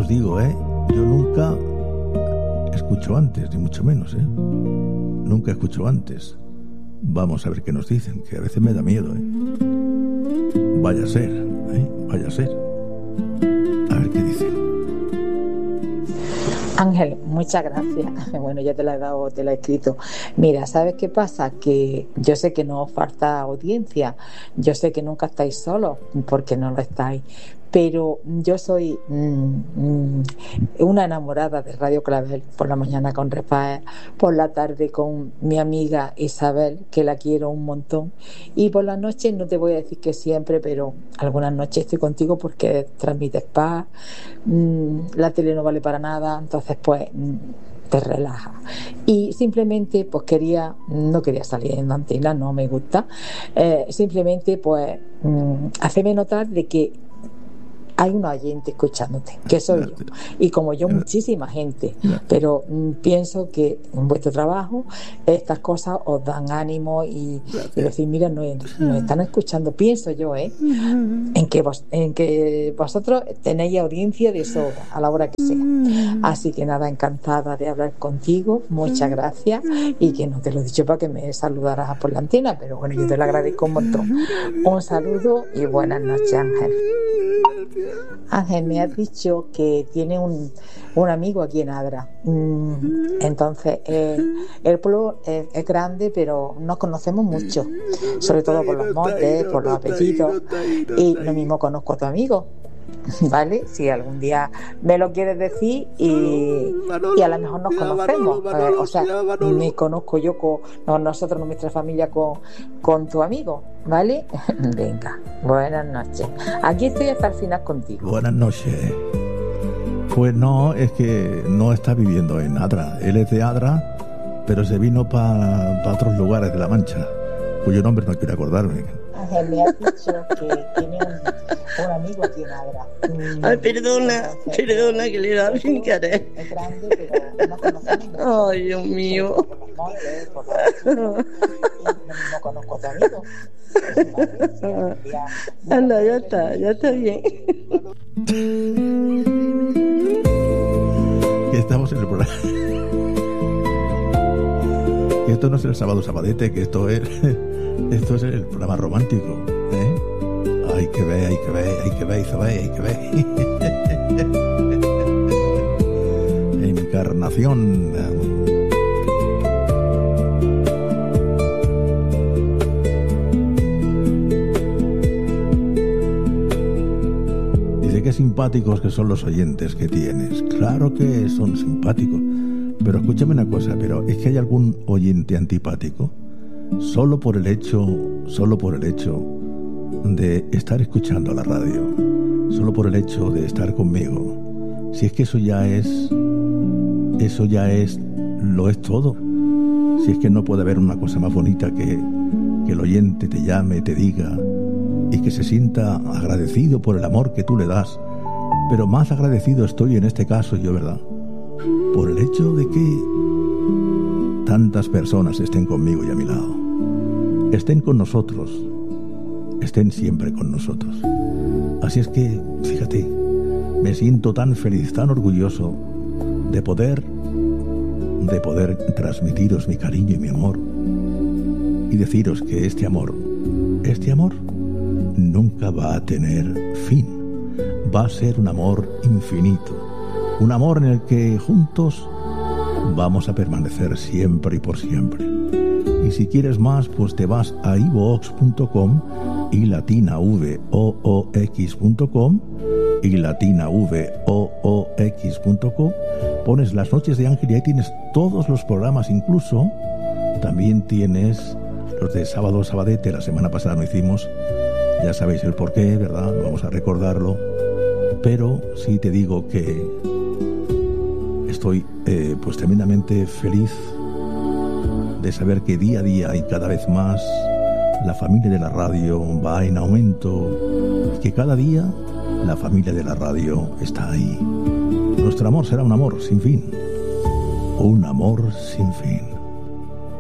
os digo, yo nunca escucho antes, ni mucho menos, nunca escucho antes. Vamos a ver qué nos dicen, que a veces me da miedo, vaya a ser, vaya a ser. A ver qué dicen. Ángel, muchas gracias. Bueno, ya te la he dado, te la he escrito. Mira, ¿sabes qué pasa? Que yo sé que no os falta audiencia, yo sé que nunca estáis solos, porque no lo estáis, pero yo soy una enamorada de Radio Clavel, por la mañana con Rafael, por la tarde con mi amiga Isabel, que la quiero un montón, y por las noches, no te voy a decir que siempre, pero algunas noches estoy contigo porque transmites paz, la tele no vale para nada, entonces pues te relaja. Y simplemente pues no quería salir en antena, no me gusta, simplemente pues hacerme notar de que hay un oyente escuchándote, que soy yo, y como yo muchísima gente, pero pienso que en vuestro trabajo estas cosas os dan ánimo y decir, mira, nos están escuchando, pienso yo, en que vosotros tenéis audiencia de sobra a la hora que sea. Así que nada, encantada de hablar contigo, muchas gracias, y que no te lo he dicho para que me saludaras por la antena, pero bueno, yo te lo agradezco un montón. Un saludo y buenas noches, Ángel. Ángel, me has dicho que tiene un amigo aquí en Adra. Entonces, el pueblo es grande, pero nos conocemos mucho, sobre todo por los motes, por los apellidos, y lo mismo conozco a tu amigo, ¿vale? Si algún día me lo quieres decir y a lo mejor nos conocemos, o sea, me conozco yo nosotros, nuestra familia con tu amigo, ¿vale? Venga, buenas noches. Aquí estoy hasta el final contigo. Buenas noches. Pues no, es que no está viviendo en Adra. Él es de Adra, pero se vino para otros lugares de La Mancha, cuyo nombre no quiero acordarme. Ángel, me has dicho que tiene un amigo aquí en Adra. Ay, perdona, que le he dado sin querer. Es grande, pero no conocemos. Ay, Dios mío. Por los montes, por los... no conozco a tu amigo. Anda, ya está bien. Que estamos en el programa. Que esto no es el sábado sabadete, que esto es el programa romántico, Hay que ver, Encarnación. Dice que simpáticos que son los oyentes que tienes. Claro que son simpáticos, pero escúchame una cosa, pero ¿es que hay algún oyente antipático? Solo por el hecho de estar escuchando la radio, solo por el hecho de estar conmigo. Si es que eso ya es lo es todo. Si es que no puede haber una cosa más bonita que el oyente te llame, te diga y que se sienta agradecido por el amor que tú le das. Pero más agradecido estoy en este caso yo, ¿verdad? Por el hecho de que tantas personas estén conmigo y a mi lado, estén con nosotros, estén siempre con nosotros. Así es que, fíjate, me siento tan feliz, tan orgulloso de poder transmitiros mi cariño y mi amor y deciros que este amor nunca va a tener fin. Va a ser un amor infinito, un amor en el que juntos vamos a permanecer siempre y por siempre. Y si quieres más, pues te vas a iVoox.com y latinavoox.com y latinavoox.com, pones Las Noches de Ángel y ahí tienes todos los programas, incluso también tienes los de sábado sabadete. La semana pasada no hicimos, ya sabéis el porqué, ¿verdad? Vamos a recordarlo, pero sí te digo que estoy pues tremendamente feliz de saber que día a día y cada vez más la familia de la radio va en aumento, que cada día la familia de la radio está ahí. Nuestro amor será un amor sin fin, un amor sin fin.